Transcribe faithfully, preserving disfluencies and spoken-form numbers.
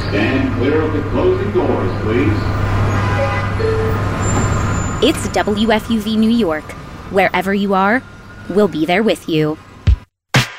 Stand clear of the closing doors, please. It's W F U V New York. Wherever you are, we'll be there with you.